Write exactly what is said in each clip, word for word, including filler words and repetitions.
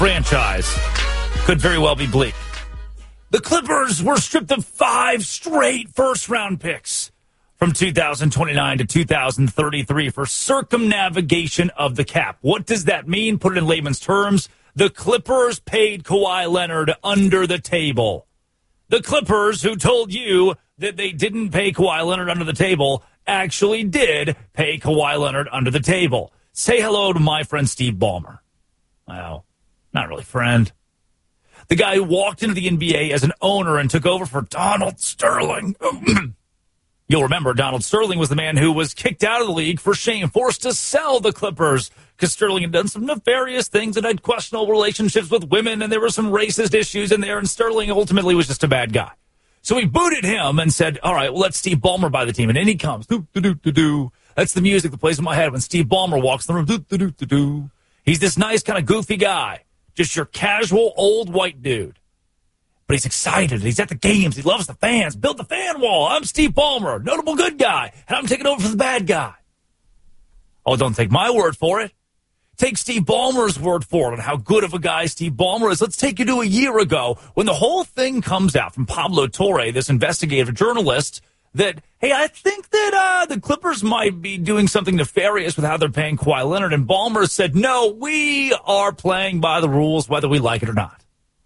franchise could very well be bleak. The Clippers were stripped of five straight first-round picks from two thousand twenty-nine to two thousand thirty-three for circumnavigation of the cap. What does that mean? Put it in layman's terms. The Clippers paid Kawhi Leonard under the table. The Clippers, who told you that they didn't pay Kawhi Leonard under the table, actually did pay Kawhi Leonard under the table. Say hello to my friend Steve Ballmer. Well, not really friend. The guy who walked into the N B A as an owner and took over for Donald Sterling. You'll remember Donald Sterling was the man who was kicked out of the league for shame, forced to sell the Clippers because Sterling had done some nefarious things and had questionable relationships with women, and there were some racist issues in there, and Sterling ultimately was just a bad guy. So he booted him and said, all right, well, let Steve Ballmer buy the team. And in he comes. Doo, doo, doo, doo, doo. That's the music that plays in my head when Steve Ballmer walks in the room. Doo, doo, doo, doo, doo. He's this nice kind of goofy guy, just your casual old white dude. But he's excited. He's at the games. He loves the fans. Build the fan wall. I'm Steve Ballmer, notable good guy, and I'm taking over for the bad guy. Oh, don't take my word for it. Take Steve Ballmer's word for it on how good of a guy Steve Ballmer is. Let's take you to a year ago when the whole thing comes out from Pablo Torre, this investigative journalist, that, hey, I think that uh, the Clippers might be doing something nefarious with how they're paying Kawhi Leonard. And Ballmer said, no, we are playing by the rules whether we like it or not.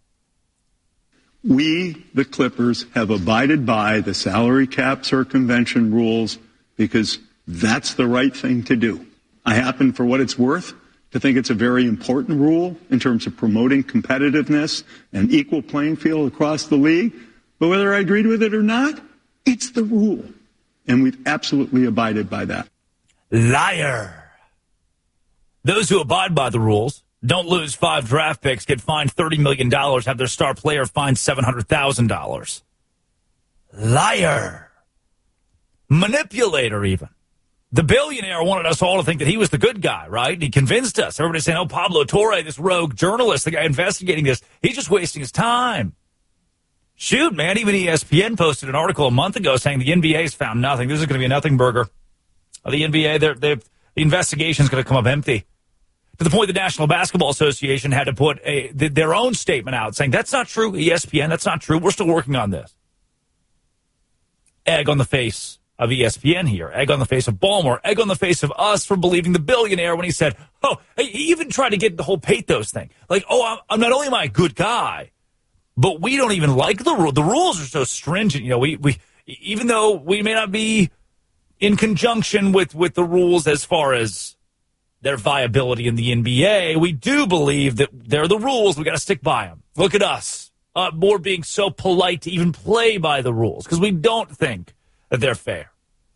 We, the Clippers, have abided by the salary cap circumvention rules because that's the right thing to do. I happen, for what it's worth, to think it's a very important rule in terms of promoting competitiveness and equal playing field across the league. But whether I agreed with it or not, it's the rule. And we've absolutely abided by that. Liar. Those who abide by the rules don't lose five draft picks, get fined thirty million dollars, have their star player fined seven hundred thousand dollars. Liar. Manipulator, even. The billionaire wanted us all to think that he was the good guy, right? He convinced us. Everybody's saying, oh, Pablo Torre, this rogue journalist, the guy investigating this, he's just wasting his time. Shoot, man, even E S P N posted an article a month ago saying the N B A's found nothing. This is going to be a nothing burger. The N B A, they're, they're, the investigation's going to come up empty. To the point the National Basketball Association had to put a, their own statement out saying, that's not true, E S P N, that's not true. We're still working on this. Egg on the face of E S P N here. Egg on the face of Ballmer. Egg on the face of us for believing the billionaire when he said, oh, he even tried to get the whole pathos thing. Like, oh, I'm, I'm not only am I a good guy, but we don't even like the rule. The rules are so stringent. You know, we, we even though we may not be in conjunction with, with the rules as far as their viability in the N B A, we do believe that they're the rules. We got to stick by them. Look at us. Uh, more being so polite to even play by the rules because we don't think that they're fair.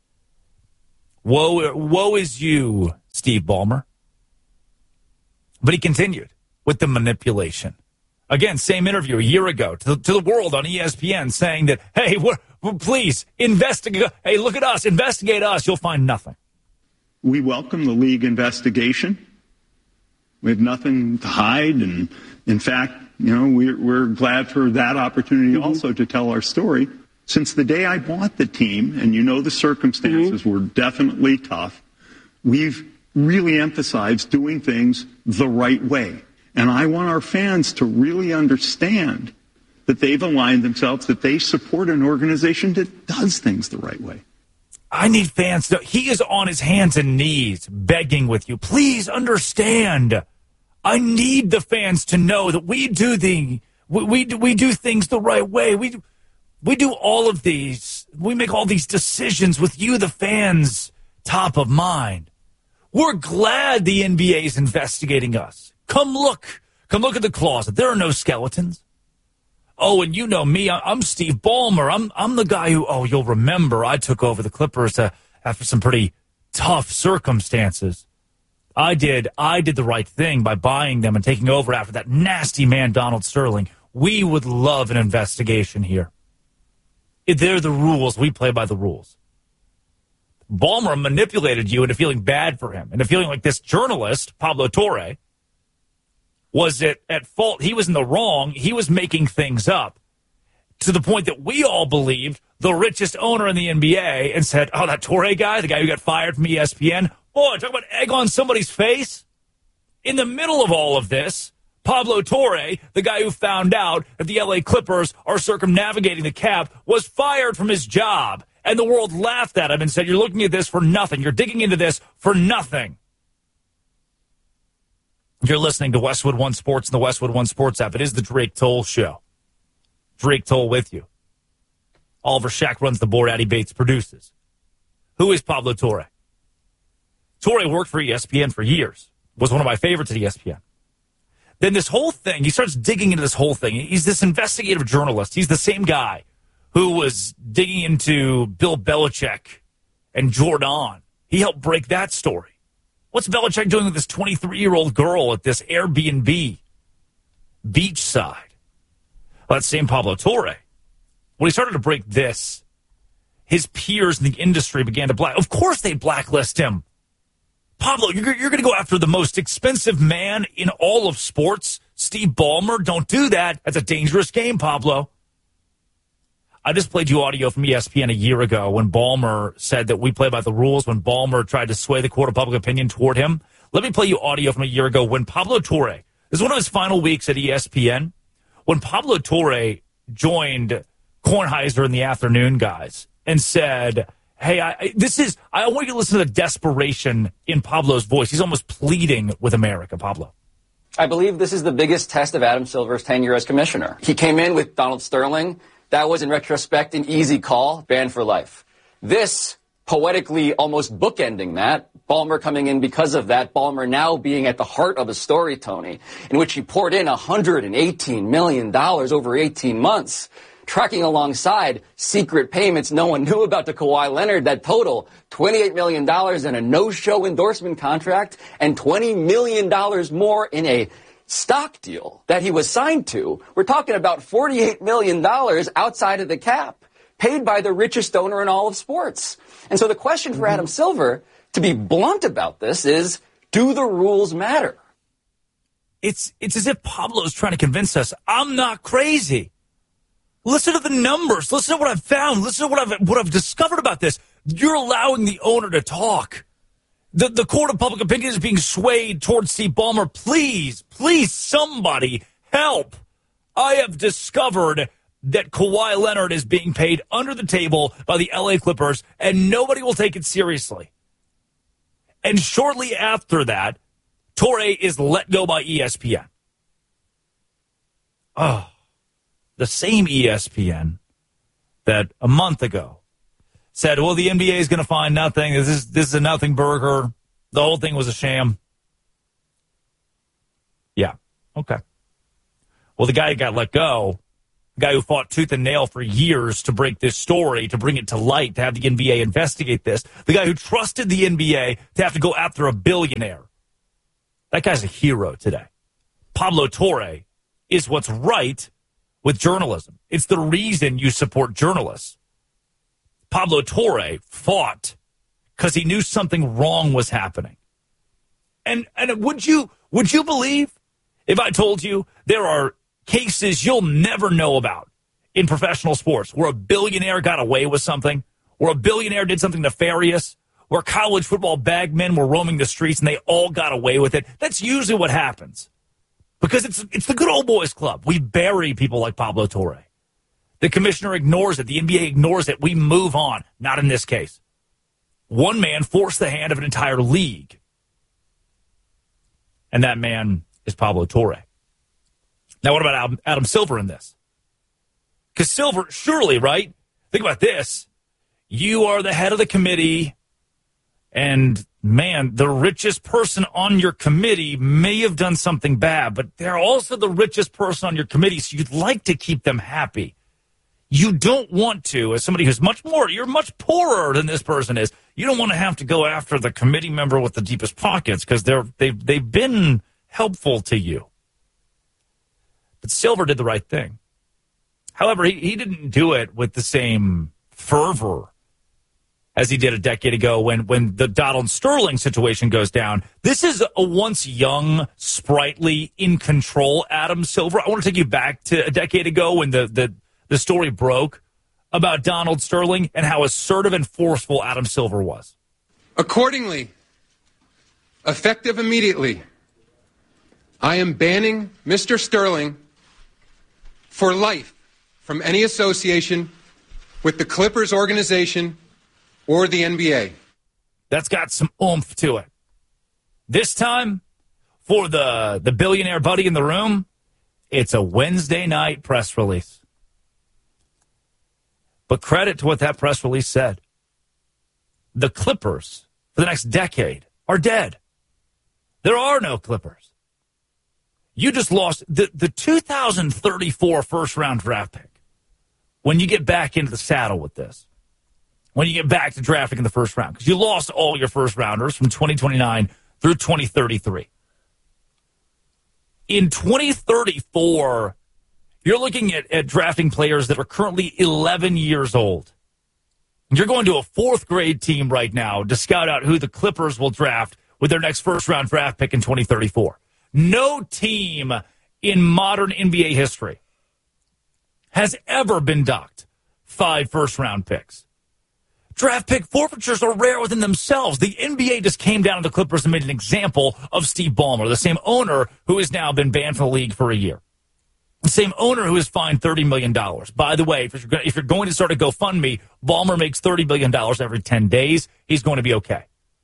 Woe, woe is you, Steve Ballmer. But he continued with the manipulation. Again, same interview a year ago to the, to the world on E S P N saying that, hey, we're, we're, please, investigate. Hey, look at us. Investigate us. You'll find nothing. We welcome the league investigation. We have nothing to hide. And, in fact, you know, we're, we're glad for that opportunity mm-hmm. also to tell our story. Since the day I bought the team, and you know the circumstances mm-hmm. were definitely tough, we've really emphasized doing things the right way. And I want our fans to really understand that they've aligned themselves, that they support an organization that does things the right way. I need fans to, he is on his hands and knees begging with you. Please understand. I need the fans to know that we do the, we, we, do, we do things the right way. We, we do all of these. We make all these decisions with you, the fans, top of mind. We're glad the N B A is investigating us. Come look. Come look at the closet. There are no skeletons. Oh, and you know me. I'm Steve Ballmer. I'm I'm the guy who, oh, you'll remember I took over the Clippers uh, after some pretty tough circumstances. I did. I did the right thing by buying them and taking over after that nasty man, Donald Sterling. We would love an investigation here. They're the rules. We play by the rules. Ballmer manipulated you into feeling bad for him, into feeling like this journalist, Pablo Torre, was at, at fault. He was in the wrong. He was making things up to the point that we all believed the richest owner in the N B A and said, oh, that Torre guy, the guy who got fired from E S P N, boy, talk about egg on somebody's face. In the middle of all of this, Pablo Torre, the guy who found out that the L A Clippers are circumnavigating the cap, was fired from his job. And the world laughed at him and said, you're looking at this for nothing. You're digging into this for nothing. You're listening to Westwood One Sports and the Westwood One Sports app. It is the Drake Toll Show. Drake Toll with you. Oliver Shack runs the board. Addy Bates produces. Who is Pablo Torre? Torre worked for E S P N for years. Was one of my favorites at E S P N. Then this whole thing, he starts digging into this whole thing. He's this investigative journalist. He's the same guy who was digging into Bill Belichick and Jordan. He helped break that story. What's Belichick doing with this twenty-three-year-old girl at this Airbnb beachside? Well, that same Pablo Torre. When he started to break this, his peers in the industry began to black. Of course they blacklist him. Pablo, you're, you're going to go after the most expensive man in all of sports, Steve Ballmer. Don't do that. That's a dangerous game, Pablo. I just played you audio from E S P N a year ago when Ballmer said that we play by the rules, when Ballmer tried to sway the court of public opinion toward him. Let me play you audio from a year ago when Pablo Torre, this is one of his final weeks at E S P N, when Pablo Torre joined Kornheiser in the afternoon guys and said, hey, I, I, this is, I want you to listen to the desperation in Pablo's voice. He's almost pleading with America, Pablo. I believe this is the biggest test of Adam Silver's tenure as commissioner. He came in with Donald Sterling. That was, in retrospect, an easy call, banned for life. This, poetically almost bookending that, Ballmer coming in because of that, Ballmer now being at the heart of a story, Tony, in which he poured in one hundred eighteen million dollars over eighteen months, tracking alongside secret payments no one knew about to Kawhi Leonard that total twenty-eight million dollars in a no-show endorsement contract and twenty million dollars more in a stock deal that he was signed to. We're talking about forty-eight million dollars outside of the cap, paid by the richest owner in all of sports. And so the question for Adam Silver, to be blunt about this, is, do the rules matter? It's it's as if Pablo's trying to convince us, I'm not crazy. Listen to the numbers. Listen to what I've found. Listen to what I've what I've discovered about this. You're allowing the owner to talk. The the court of public opinion is being swayed towards Steve Ballmer. Please, please, somebody help. I have discovered that Kawhi Leonard is being paid under the table by the L A Clippers, and nobody will take it seriously. And shortly after that, Torre is let go by E S P N. Oh, the same E S P N that a month ago said, well, the N B A is going to find nothing. This is this is a nothing burger. The whole thing was a sham. Yeah, okay. Well, the guy who got let go, the guy who fought tooth and nail for years to break this story, to bring it to light, to have the N B A investigate this, the guy who trusted the N B A to have to go after a billionaire, that guy's a hero today. Pablo Torre is what's right with journalism. It's the reason you support journalists. Pablo Torre fought because he knew something wrong was happening. And and would you would you believe if I told you there are cases you'll never know about in professional sports where a billionaire got away with something, where a billionaire did something nefarious, where college football bagmen were roaming the streets and they all got away with it? That's usually what happens. Because it's it's the good old boys club. We bury people like Pablo Torre. The commissioner ignores it. The N B A ignores it. We move on. Not in this case. One man forced the hand of an entire league. And that man is Pablo Torre. Now, what about Adam, Adam Silver in this? Because Silver, surely, right? Think about this. You are the head of the committee, and, man, the richest person on your committee may have done something bad, but they're also the richest person on your committee, so you'd like to keep them happy. You don't want to, as somebody who's much more, you're much poorer than this person is. You don't want to have to go after the committee member with the deepest pockets because they're they've they've been helpful to you. But Silver did the right thing. However, he, he didn't do it with the same fervor as he did a decade ago when when the Donald Sterling situation goes down. This is a once young, sprightly, in control Adam Silver. I want to take you back to a decade ago when the the The story broke about Donald Sterling and how assertive and forceful Adam Silver was. Accordingly, effective immediately, I am banning Mister Sterling for life from any association with the Clippers organization or the N B A. That's got some oomph to it. This time, for the, the billionaire buddy in the room, it's a Wednesday night press release. But credit to what that press release said. The Clippers, for the next decade, are dead. There are no Clippers. You just lost the, the two thousand thirty-four first-round draft pick. When you get back into the saddle with this, when you get back to drafting in the first round, because you lost all your first-rounders from twenty twenty-nine through twenty thirty-three. In twenty thirty-four, you're looking at, at drafting players that are currently eleven years old. You're going to a fourth-grade team right now to scout out who the Clippers will draft with their next first-round draft pick in twenty thirty-four. No team in modern N B A history has ever been docked five first-round picks. Draft pick forfeitures are rare within themselves. The N B A just came down to the Clippers and made an example of Steve Ballmer, the same owner who has now been banned from the league for a year. The same owner who is fined thirty million dollars. By the way, if you're, if you're going to start a GoFundMe, Ballmer makes thirty million dollars every ten days. He's going to be okay.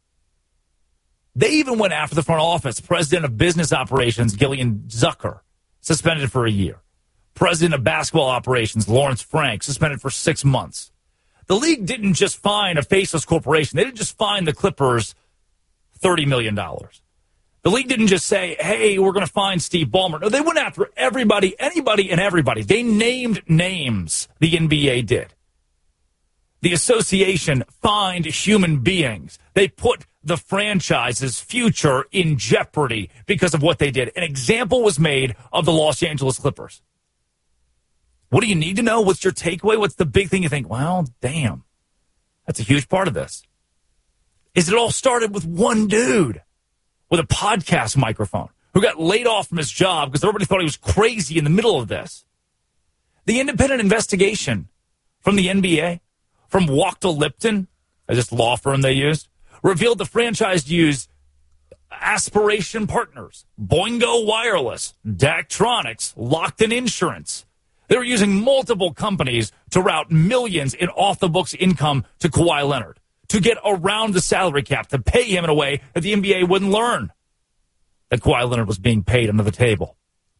They even went after the front office. President of Business Operations, Gillian Zucker, suspended for a year. President of Basketball Operations, Lawrence Frank, suspended for six months. The league didn't just fine a faceless corporation. They didn't just fine the Clippers thirty million dollars. The league didn't just say, hey, we're going to fine Steve Ballmer. No, they went after everybody, anybody, and everybody. They named names, the N B A did. The association fined human beings. They put the franchise's future in jeopardy because of what they did. An example was made of the Los Angeles Clippers. What do you need to know? What's your takeaway? What's the big thing you think, well, damn, that's a huge part of this? Is it all started with one dude with a podcast microphone who got laid off from his job because everybody thought he was crazy in the middle of this? The independent investigation from the N B A, from Wachtell Lipton, this law firm they used, revealed the franchise used Aspiration Partners, Boingo Wireless, Daktronics, Lockton Insurance. They were using multiple companies to route millions in off-the-books income to Kawhi Leonard, to get around the salary cap, to pay him in a way that the N B A wouldn't learn that Kawhi Leonard was being paid under the table.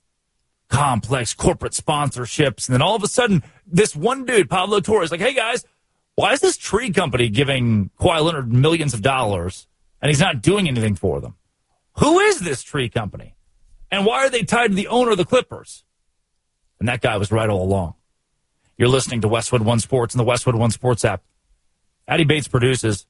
Complex corporate sponsorships. And then all of a sudden, this one dude, Pablo Torre, is like, hey, guys, why is this tree company giving Kawhi Leonard millions of dollars and he's not doing anything for them? Who is this tree company? And why are they tied to the owner of the Clippers? And that guy was right all along. You're listening to Westwood One Sports and the Westwood One Sports app. Addy Bates produces.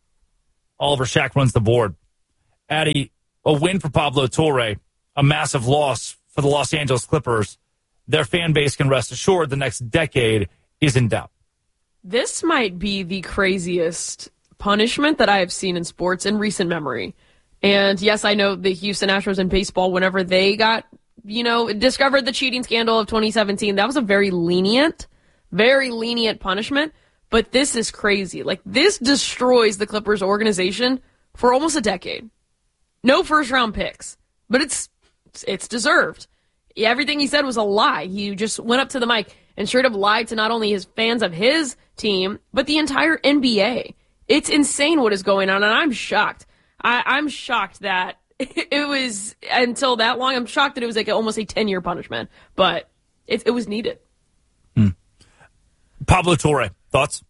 Oliver Shack runs the board. Addy, a win for Pablo Torre, a massive loss for the Los Angeles Clippers. Their fan base can rest assured the next decade is in doubt. This might be the craziest punishment that I have seen in sports in recent memory. And yes, I know the Houston Astros in baseball, whenever they got, you know, discovered the cheating scandal of twenty seventeen, that was a very lenient, very lenient punishment. But this is crazy. Like, this destroys the Clippers organization for almost a decade. No first-round picks. But it's it's deserved. Everything he said was a lie. He just went up to the mic and straight up lied to not only his fans of his team, but the entire N B A. It's insane what is going on, and I'm shocked. I, I'm shocked that it was, until that long, I'm shocked that it was like almost a ten-year punishment. But it, it was needed. Hmm. Pablo Torre, thoughts?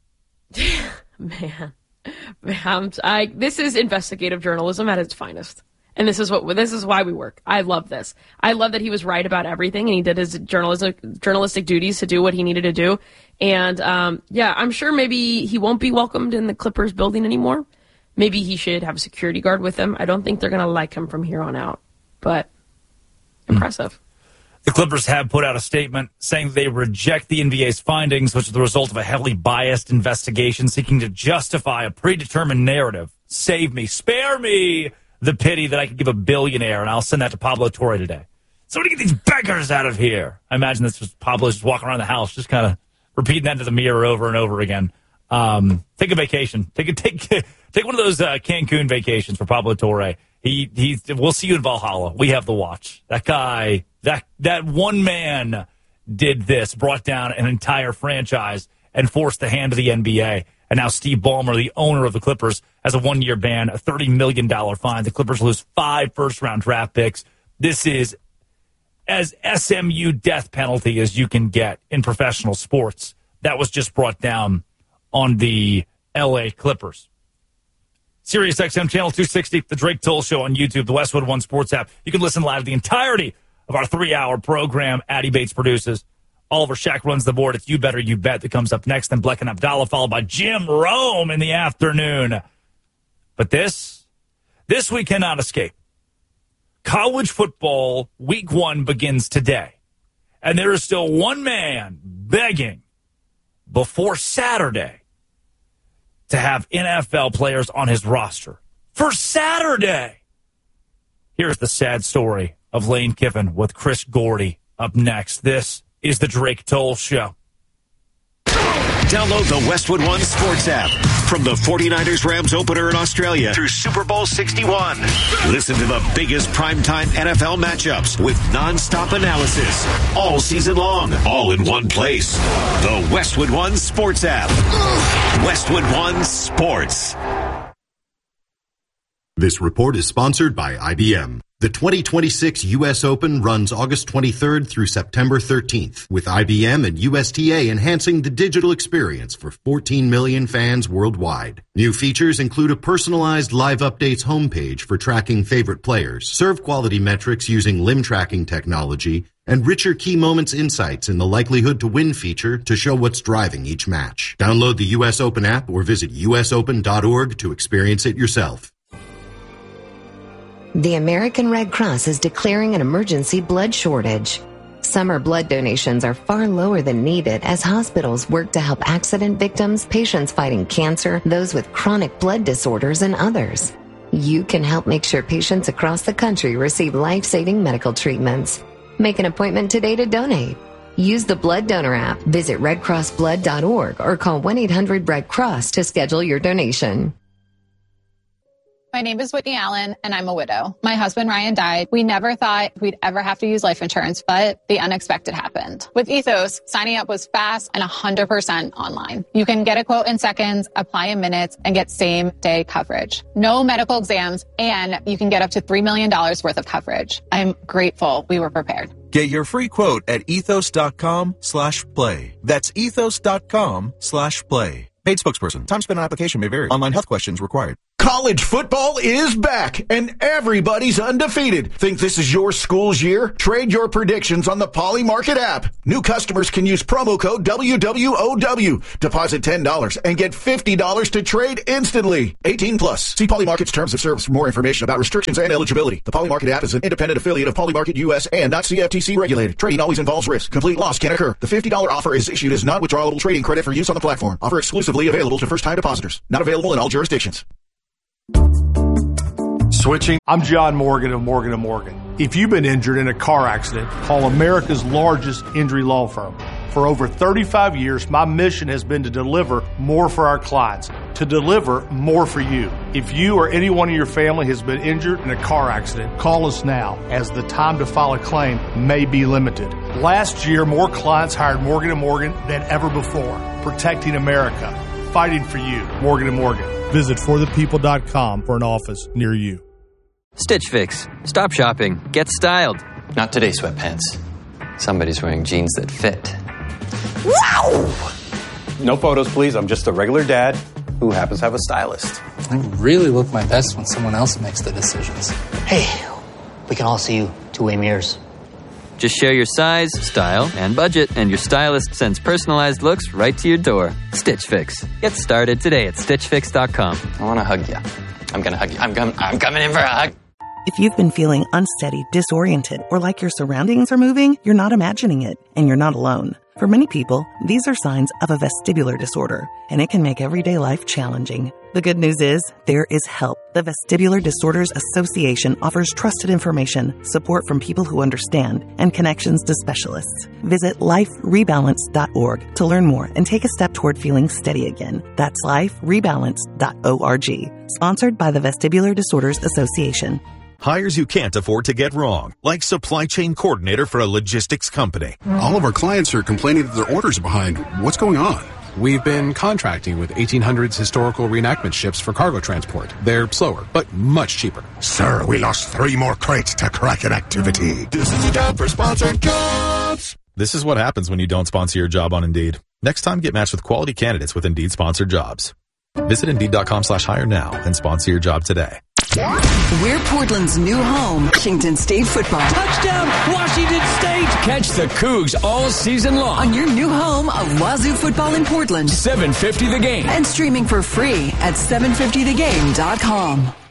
Man, man I, this is investigative journalism at its finest. And this is what this is why we work. I love this. I love that he was right about everything, and he did his journalistic journalistic duties to do what he needed to do. And um, yeah, I'm sure maybe he won't be welcomed in the Clippers building anymore. Maybe he should have a security guard with him. I don't think they're going to like him from here on out. But impressive. The Clippers have put out a statement saying they reject the N B A's findings, which is the result of a heavily biased investigation seeking to justify a predetermined narrative. Save me, spare me the pity that I could give a billionaire, and I'll send that to Pablo Torre today. Somebody get these beggars out of here. I imagine this was Pablo just walking around the house, just kind of repeating that to the mirror over and over again. Um, take a vacation. Take a, take take one of those uh, Cancun vacations for Pablo Torre. He he. We'll see you in Valhalla. We have the watch. That guy, that that one man did this, brought down an entire franchise and forced the hand of the N B A. And now Steve Ballmer, the owner of the Clippers, has a one-year ban, a thirty million dollars fine. The Clippers lose five first-round draft picks. This is as S M U death penalty as you can get in professional sports. That was just brought down on the L A Clippers. Sirius X M Channel two sixty, The Drake Toll Show on YouTube, the Westwood One Sports app. You can listen live to the entirety of our three-hour program. Addie Bates produces. Oliver Shack runs the board. It's You Better You Bet that comes up next. Then Bleck and Abdallah, followed by Jim Rome in the afternoon. But this, this we cannot escape. College football week one begins today. And there is still one man begging before Saturday to have N F L players on his roster. For Saturday! Here's the sad story of Lane Kiffin with Chris Gordy up next. This is the Drake Toll Show. Download the Westwood One Sports app. From the forty-niners Rams opener in Australia through Super Bowl sixty-one. Listen to the biggest primetime N F L matchups with nonstop analysis all season long, all in one place. The Westwood One Sports app. Westwood One Sports. This report is sponsored by I B M. The twenty twenty-six U S Open runs August twenty-third through September thirteenth, with I B M and U S T A enhancing the digital experience for fourteen million fans worldwide. New features include a personalized live updates homepage for tracking favorite players, serve quality metrics using limb tracking technology, and richer key moments insights in the likelihood to win feature to show what's driving each match. Download the U S Open app or visit U S open dot org to experience it yourself. The American Red Cross is declaring an emergency blood shortage. Summer blood donations are far lower than needed as hospitals work to help accident victims, patients fighting cancer, those with chronic blood disorders, and others. You can help make sure patients across the country receive life-saving medical treatments. Make an appointment today to donate. Use the Blood Donor app, visit red cross blood dot org, or call one eight hundred red cross to schedule your donation. My name is Whitney Allen, and I'm a widow. My husband, Ryan, died. We never thought we'd ever have to use life insurance, but the unexpected happened. With Ethos, signing up was fast and one hundred percent online. You can get a quote in seconds, apply in minutes, and get same-day coverage. No medical exams, and you can get up to three million dollars worth of coverage. I'm grateful we were prepared. Get your free quote at ethos.com slash play. That's ethos.com slash play. Paid spokesperson. Time spent on application may vary. Online health questions required. College football is back, and everybody's undefeated. Think this is your school's year? Trade your predictions on the Poly Market app. New customers can use promo code W W O W. Deposit ten dollars and get fifty dollars to trade instantly. eighteen plus. See Poly Market's terms of service for more information about restrictions and eligibility. The Poly Market app is an independent affiliate of Poly Market U S and not C F T C regulated. Trading always involves risk. Complete loss can occur. The fifty dollars offer is issued as non-withdrawable trading credit for use on the platform. Offer exclusively available to first-time depositors. Not available in all jurisdictions. Switching. I'm John Morgan of Morgan and Morgan. If you've been injured in a car accident, call America's largest injury law firm. For over thirty-five years, my mission has been to deliver more for our clients, to deliver more for you. If you or anyone in your family has been injured in a car accident, call us now, as the time to file a claim may be limited. Last year, more clients hired Morgan and Morgan than ever before, protecting America, fighting for you. Morgan and Morgan. Visit for the people dot com for an office near you. Stitch Fix. Stop shopping. Get styled. Not today, sweatpants. Somebody's wearing jeans that fit. Wow! No photos, please. I'm just a regular dad who happens to have a stylist. I really look my best when someone else makes the decisions. Hey, we can all see you two-way mirrors. Just share your size, style, and budget, and your stylist sends personalized looks right to your door. Stitch Fix. Get started today at stitch fix dot com. I want to hug you. I'm going to hug you. I'm, com- I'm coming in for a hug. If you've been feeling unsteady, disoriented, or like your surroundings are moving, you're not imagining it, and you're not alone. For many people, these are signs of a vestibular disorder, and it can make everyday life challenging. The good news is there is help. The Vestibular Disorders Association offers trusted information, support from people who understand, and connections to specialists. Visit life rebalance dot org to learn more and take a step toward feeling steady again. That's life rebalance dot org. Sponsored by the Vestibular Disorders Association. Hires you can't afford to get wrong, like supply chain coordinator for a logistics company. All of our clients are complaining that their orders are behind. What's going on? We've been contracting with eighteen hundreds historical reenactment ships for cargo transport. They're slower, but much cheaper. Sir, we lost three more crates to Kraken activity. This is a job for sponsored jobs. This is what happens when you don't sponsor your job on Indeed. Next time, get matched with quality candidates with Indeed sponsored jobs. Visit Indeed.com slash hire now and sponsor your job today. We're Portland's new home, Washington State football. Touchdown, Washington State! Catch the Cougs all season long on your new home of Wazoo football in Portland. seven fifty The Game. And streaming for free at seven fifty the game dot com.